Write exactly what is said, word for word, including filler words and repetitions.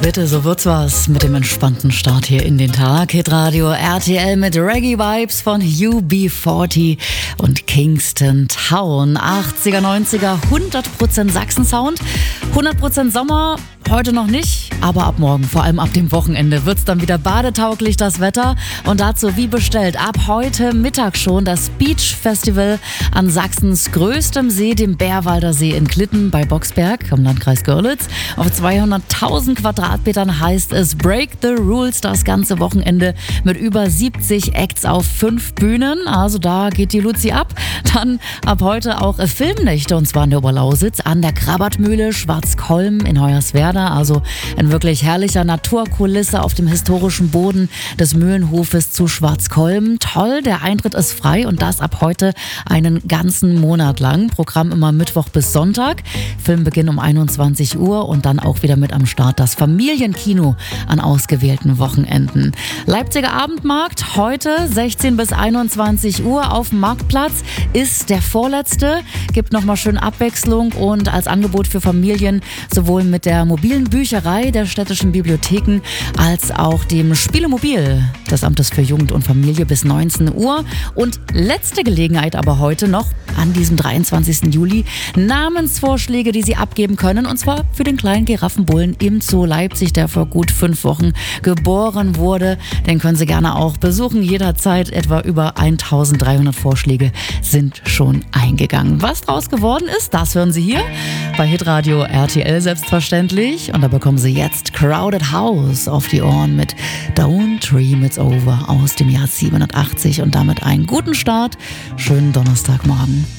bitte, so wird's was mit dem entspannten Start hier in den Tag. Hitradio R T L mit Reggae-Vibes von U B vierzig und Kingston Town. achtziger, neunziger, hundert Prozent Sachsen-Sound, hundert Prozent Sommer. Heute noch nicht, aber ab morgen, vor allem ab dem Wochenende, wird's dann wieder badetauglich, das Wetter. Und dazu, wie bestellt, ab heute Mittag schon das Beach Festival an Sachsens größtem See, dem Bärwalder See in Klitten bei Boxberg im Landkreis Görlitz. Auf zweihunderttausend Quadratmetern heißt es Break the Rules, das ganze Wochenende mit über siebzig Acts auf fünf Bühnen. Also da geht die Luzi ab. Dann ab heute auch Filmnächte, und zwar in der Oberlausitz an der Krabbertmühle Schwarzkolm in Hoyerswerda. Also in wirklich herrlicher Naturkulisse auf dem historischen Boden des Mühlenhofes zu Schwarzkolm. Toll, der Eintritt ist frei und das ab heute einen ganzen Monat lang. Programm immer Mittwoch bis Sonntag. Filmbeginn um einundzwanzig Uhr und dann auch wieder mit am Start das Familienkino an ausgewählten Wochenenden. Leipziger Abendmarkt heute sechzehn bis einundzwanzig Uhr auf dem Marktplatz ist der vorletzte. Gibt nochmal schön Abwechslung und als Angebot für Familien sowohl mit der mobilen Bücherei der städtischen Bibliotheken als auch dem Spielemobil des Amtes für Jugend und Familie bis neunzehn Uhr. Und letzte Gelegenheit aber heute noch an diesem dreiundzwanzigsten Juli Namensvorschläge, die Sie abgeben können, und zwar für den kleinen Giraffenbullen im Zoo Leipzig, der vor gut fünf Wochen geboren wurde. Den können Sie gerne auch besuchen, jederzeit. Etwa über eintausenddreihundert Vorschläge sind schon eingegangen. Was draus geworden ist, das hören Sie hier bei Hitradio R T L selbstverständlich. Und da bekommen Sie jetzt Crowded House auf die Ohren mit Don't Dream It's Over aus dem Jahr siebenundachtzig und damit einen guten Start. Schönen Donnerstagmorgen.